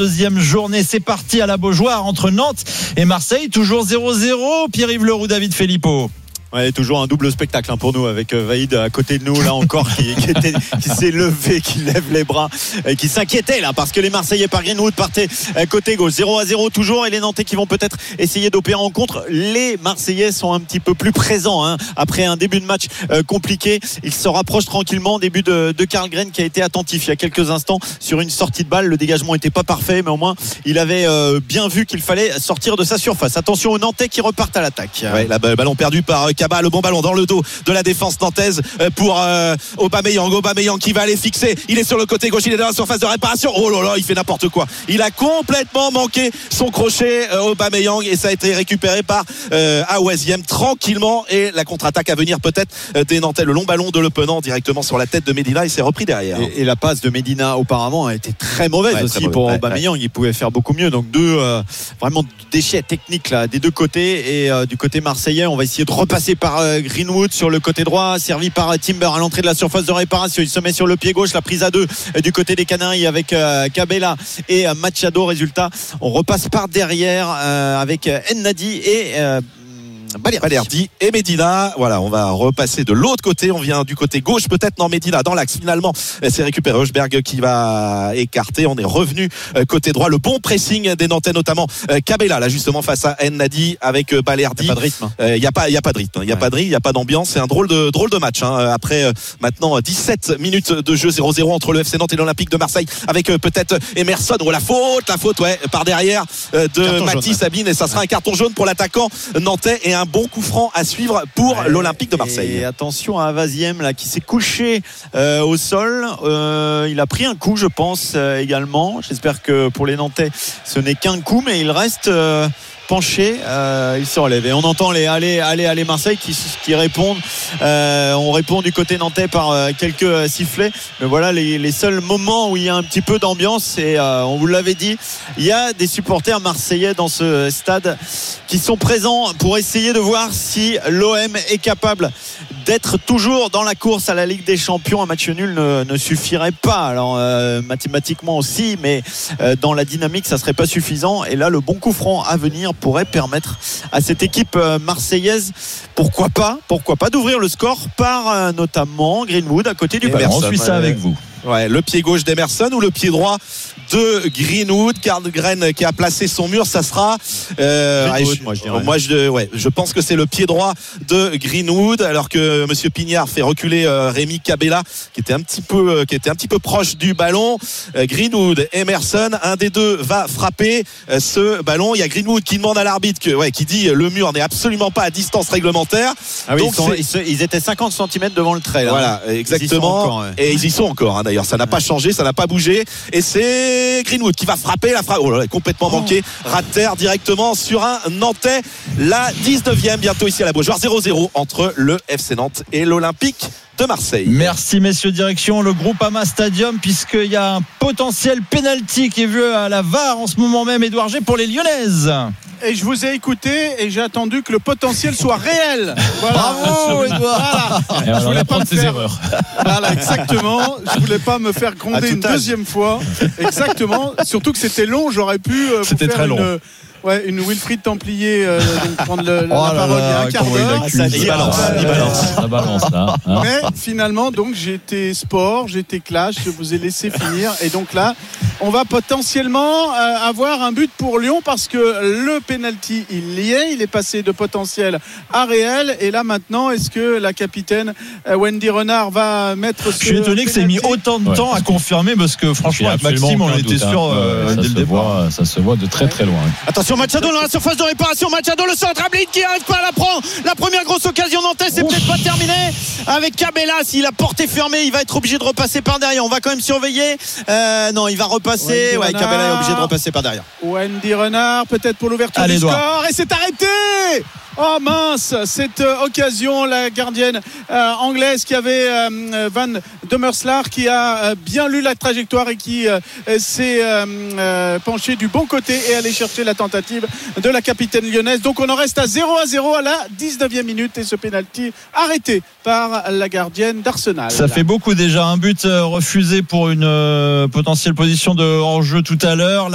Deuxième journée, c'est parti à la Beaujoire entre Nantes et Marseille, toujours 0-0. Pierre-Yves Leroux, David Filippo. Ouais, toujours un double spectacle pour nous avec Vaïd à côté de nous là encore qui s'est levé, qui lève les bras et qui s'inquiétait là parce que les Marseillais par Greenwood partaient côté gauche. 0-0 toujours et les Nantais qui vont peut-être essayer d'opérer en contre. Les Marseillais sont un petit peu plus présents après un début de match compliqué. Ils se rapprochent tranquillement. Début de Karlgren qui a été attentif il y a quelques instants sur une sortie de balle. Le dégagement n'était pas parfait mais au moins il avait bien vu qu'il fallait sortir de sa surface. Attention aux Nantais qui repartent à l'attaque. Ouais, ballon perdu par Kaba, le bon ballon dans le dos de la défense nantaise pour Aubameyang qui va aller fixer, il est sur le côté gauche, il est dans la surface de réparation, oh là là, il fait n'importe quoi, il a complètement manqué son crochet Aubameyang et ça a été récupéré par Awaziem tranquillement et la contre-attaque à venir peut-être des Nantais, le long ballon de Le Penant directement sur la tête de Medina, il s'est repris derrière et la passe de Medina auparavant a été très mauvaise aussi pour Aubameyang, il pouvait faire beaucoup mieux, donc deux vraiment déchets techniques là, des deux côtés et du côté marseillais on va essayer de repasser par Greenwood sur le côté droit, servi par Timber à l'entrée de la surface de réparation. Il se met sur le pied gauche, la prise à deux du côté des Canaries avec Cabella et Machado. Résultat, on repasse par derrière avec Ennadi et Balerdi et Medina. Voilà, on va repasser de l'autre côté. On vient du côté gauche, peut-être. Non, Medina dans l'axe. Finalement, c'est récupéré Hochberg qui va écarter. On est revenu côté droit. Le bon pressing des Nantais, notamment Cabella, là, justement, face à Ennadi avec Balerdi. Il n'y a pas de rythme. Il n'y a pas de rythme. Il n'y a pas de rythme, il n'y a pas d'ambiance. C'est un drôle de match. Après maintenant 17 minutes de jeu 0-0 entre le FC Nantes et l'Olympique de Marseille avec peut-être Emerson. Oh, la faute, ouais, par derrière de Mathis Sabine. Et ça sera un carton jaune pour l'attaquant nantais et un bon coup franc à suivre pour l'Olympique de Marseille. Et attention à Avaziem là qui s'est couché au sol. Il a pris un coup, je pense également. J'espère que pour les Nantais, ce n'est qu'un coup, mais il reste penché, il se relève et on entend les allez Marseille qui répondent. On répond du côté nantais par quelques sifflets, mais voilà les seuls moments où il y a un petit peu d'ambiance et on vous l'avait dit, il y a des supporters marseillais dans ce stade qui sont présents pour essayer de voir si l'OM est capable d'être toujours dans la course à la Ligue des Champions. Un match nul ne suffirait pas, alors mathématiquement aussi, mais dans la dynamique ça serait pas suffisant et là le bon coup franc à venir pourrait permettre à cette équipe marseillaise pourquoi pas d'ouvrir le score par notamment Greenwood à côté du ballon. On suit ça avec vous. Ouais, le pied gauche d'Emerson ou le pied droit de Greenwood. Karlgren qui a placé son mur, ça sera je pense que c'est le pied droit de Greenwood alors que monsieur Pignard fait reculer Rémi Cabella qui était un petit peu proche du ballon. Greenwood, Emerson, un des deux va frapper ce ballon. Il y a Greenwood qui demande à l'arbitre qui dit le mur n'est absolument pas à distance réglementaire. Ah oui, donc ils étaient 50 cm devant le trait là. Voilà, exactement. Et ils y sont encore d'ailleurs, ça n'a pas changé, ça n'a pas bougé et c'est Greenwood qui va frapper la frappe. Oh là là, complètement manqué, ras de terre directement sur un Nantais. La 19e bientôt ici à la Beaujoire, 0-0 entre le FC Nantes et l'Olympique de Marseille. Merci messieurs, direction le Groupama Stadium puisqu'il y a un potentiel penalty qui est vu à la VAR en ce moment même, Édouard G, pour les Lyonnaises. Et je vous ai écouté et j'ai attendu que le potentiel soit réel. Voilà. Bravo Édouard. Voilà. Je voulais pas me faire erreurs. Voilà, exactement. Je voulais pas me faire gronder une deuxième fois. Exactement. Surtout que c'était long. J'aurais pu c'était vous faire très long. une Wilfried Templier prendre la parole il y a un quart d'heure. Ça balance là. Mais finalement, donc j'ai été sport, j'ai été clash, je vous ai laissé finir. Et donc là, on va potentiellement avoir un but pour Lyon parce que le penalty, il est passé de potentiel à réel. Et là maintenant, est-ce que la capitaine Wendy Renard va mettre ce... Je suis étonné que ça ait mis autant de temps à confirmer parce que franchement, avec Maxime, on était sûr dès le départ. Ça se voit de très très loin. Attention, Machado dans la surface de réparation. Machado, le centre, Ablin qui n'arrive pas à la prendre. La première grosse occasion nantaise, c'est peut-être pas terminé. Avec Cabella, s'il a porté fermée, il va être obligé de repasser par derrière. On va quand même surveiller. Non, il va repasser. Ouais, Cabella est obligé de repasser par derrière. Wendy Renard, peut-être pour l'ouverture du score. Et c'est arrêté. Oh mince, cette occasion, la gardienne anglaise qui avait Van de Merselaar qui a bien lu la trajectoire et qui s'est penché du bon côté et allé chercher la tentative de la capitaine lyonnaise. Donc on en reste à 0-0 à la 19e minute et ce pénalty arrêté par la gardienne d'Arsenal. Ça fait beaucoup déjà, un but refusé pour une potentielle position de hors-jeu tout à l'heure.